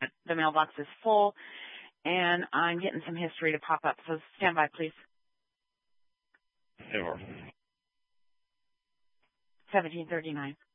The mailbox is full, and I'm getting some history to pop up. So stand by, please. Sure. 1739.